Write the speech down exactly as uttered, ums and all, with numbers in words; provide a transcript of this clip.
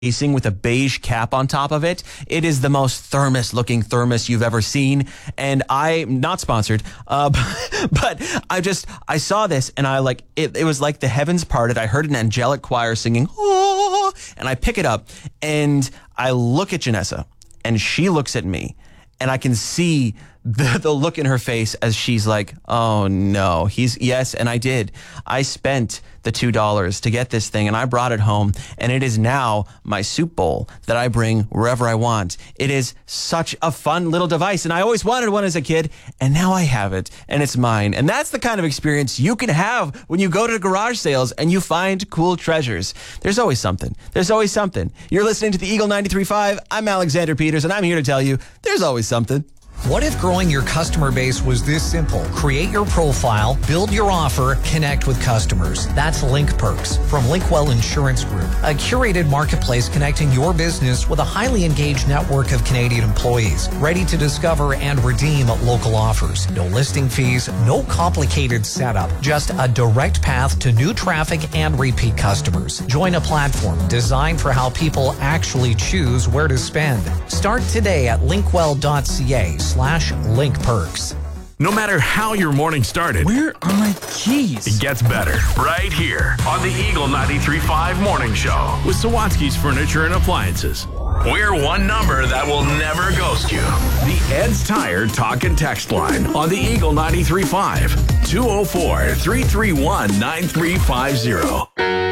casing with a beige cap on top of it. It is the most thermos looking thermos you've ever seen. And I'm not sponsored, uh, but I just, I saw this and I like, it, it was like the heavens parted. I heard an angelic choir singing, oh, and I pick it up and I look at Janessa and she looks at me and I can see the, the look in her face as she's like, oh no, he's, yes. And I did. I spent the two dollars to get this thing and I brought it home and it is now my soup bowl that I bring wherever I want. It is such a fun little device and I always wanted one as a kid and now I have it and it's mine. And that's the kind of experience you can have when you go to garage sales and you find cool treasures. There's always something. There's always something. You're listening to the Eagle ninety-three point five. I'm Alexander Peters and I'm here to tell you there's always something. What if growing your customer base was this simple? Create your profile, build your offer, connect with customers. That's Link Perks from Linkwell Insurance Group, a curated marketplace connecting your business with a highly engaged network of Canadian employees, ready to discover and redeem local offers. No listing fees, no complicated setup, just a direct path to new traffic and repeat customers. Join a platform designed for how people actually choose where to spend. Start today at linkwell dot c a slash link perks. No matter how your morning started, where are my keys? It gets better right here on the Eagle ninety-three point five Morning Show with Sawatsky's Furniture and Appliances. We're one number that will never ghost you. The Ed's Tire Talk and Text line on the Eagle ninety-three point five. two oh four, three three one, nine three five zero.